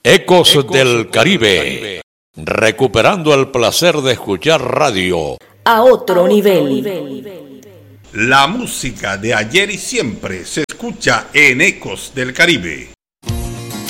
Ecos del Caribe, recuperando el placer de escuchar radio a otro nivel. La música de ayer y siempre se escucha en Ecos del Caribe.